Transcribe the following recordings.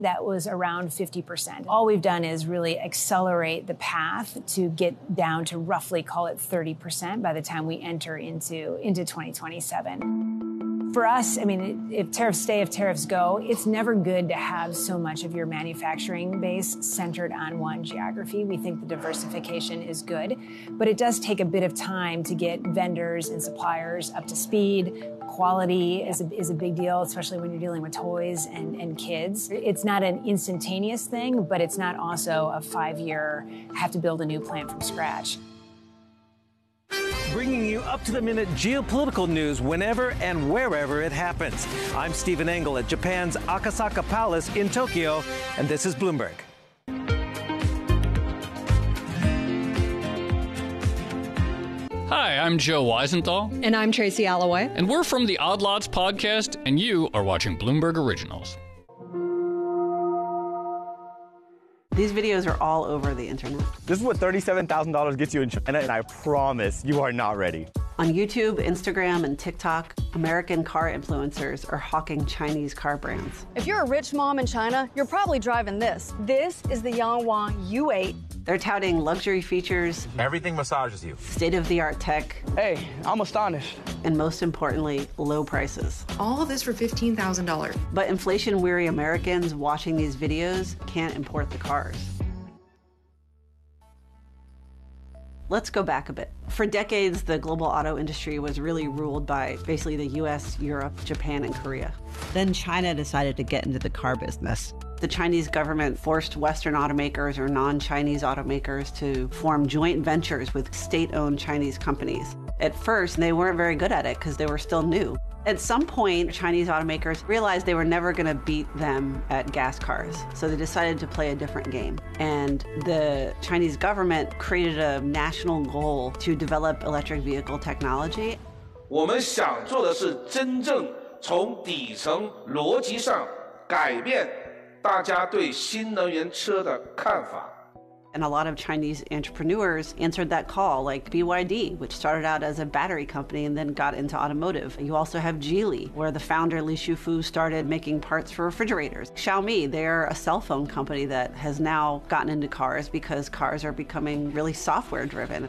that was around 50%. All we've done is really accelerate the path to get down to roughly, call it 30% by the time we enter into 2027. For us, I mean, if tariffs stay, if tariffs go, it's never good to have so much of your manufacturing base centered on one geography. We think the diversification is good, but it does take a bit of time to get vendors and suppliers up to speed. Quality is a big deal, especially when you're dealing with toys and kids. It's not an instantaneous thing, but it's not also a 5-year, have to build a new plant from scratch. Bringing you up-to-the-minute geopolitical news whenever and wherever it happens. I'm Stephen Engel at Japan's Akasaka Palace in Tokyo, and this is Bloomberg. Hi, I'm Joe Weisenthal. And I'm Tracy Alloway. And we're from the Odd Lots podcast, and you are watching Bloomberg Originals. These videos are all over the internet. This is what $37,000 gets you in China, and I promise you are not ready. On YouTube, Instagram, and TikTok, American car influencers are hawking Chinese car brands. If you're a rich mom in China, you're probably driving this. This is the Yanghua U8. They're touting luxury features. Everything massages you. State-of-the-art tech. Hey, I'm astonished. And most importantly, low prices. All of this for $15,000. But inflation-weary Americans watching these videos can't import the cars. Let's go back a bit. For decades, the global auto industry was really ruled by basically the US, Europe, Japan, and Korea. Then China decided to get into the car business. The Chinese government forced Western automakers or non-Chinese automakers to form joint ventures with state-owned Chinese companies. At first, they weren't very good at it because they were still new. At some point, Chinese automakers realized they were never going to beat them at gas cars, so they decided to play a different game. And the Chinese government created a national goal to develop electric vehicle technology. 我们想做的是真正从底层逻辑上改变大家对新能源车的看法。 And a lot of Chinese entrepreneurs answered that call, like BYD, which started out as a battery company and then got into automotive. You also have Geely, where the founder Li Shufu started making parts for refrigerators. Xiaomi, they're a cell phone company that has now gotten into cars because cars are becoming really software driven.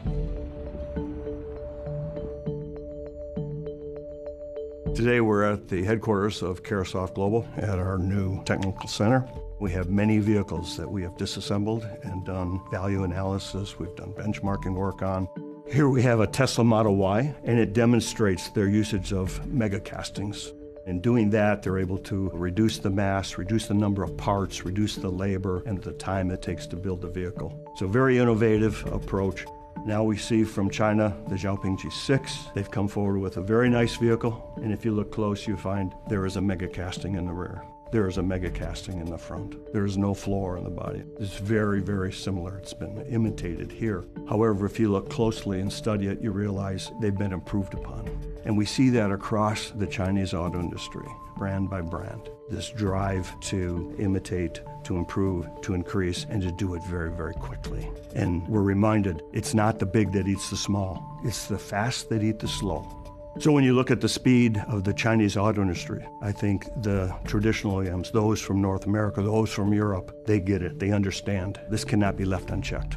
Today we're at the headquarters of Caresoft Global at our new technical center. We have many vehicles that we have disassembled and done value analysis. We've done benchmarking work on. Here we have a Tesla Model Y, and it demonstrates their usage of mega castings. In doing that, they're able to reduce the mass, reduce the number of parts, reduce the labor, and the time it takes to build the vehicle. So very innovative approach. Now we see from China the Xiaoping G6. They've come forward with a very nice vehicle, and if you look close, you find there is a mega casting in the rear. There is a mega casting in the front. There is no floor in the body. It's very, very similar. It's been imitated here. However, if you look closely and study it, you realize they've been improved upon. And we see that across the Chinese auto industry, brand by brand. This drive to imitate, to improve, to increase, and to do it very, very quickly. And we're reminded, it's not the big that eats the small. It's the fast that eat the slow. So when you look at the speed of the Chinese auto industry, I think the traditional OEMs, those from North America, those from Europe, they get it, they understand. This cannot be left unchecked.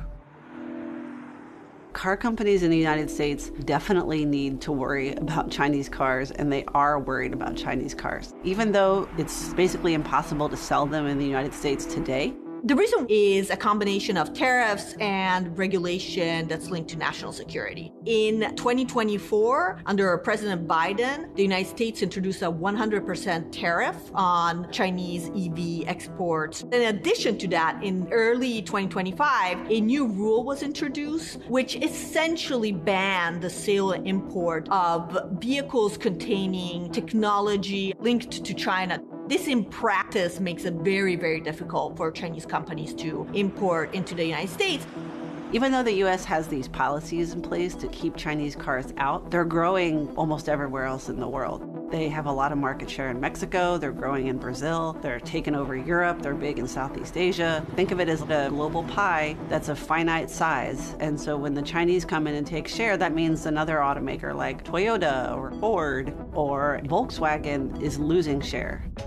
Car companies in the United States definitely need to worry about Chinese cars, and they are worried about Chinese cars. Even though it's basically impossible to sell them in the United States today, the reason is a combination of tariffs and regulation that's linked to national security. In 2024, under President Biden, the United States introduced a 100% tariff on Chinese EV exports. In addition to that, in early 2025, a new rule was introduced, which essentially banned the sale and import of vehicles containing technology linked to China. This in practice makes it very, very difficult for Chinese companies to import into the United States. Even though the U.S. has these policies in place to keep Chinese cars out, they're growing almost everywhere else in the world. They have a lot of market share in Mexico, they're growing in Brazil, they're taking over Europe, they're big in Southeast Asia. Think of it as a global pie that's a finite size. And so when the Chinese come in and take share, that means another automaker like Toyota or Ford or Volkswagen is losing share.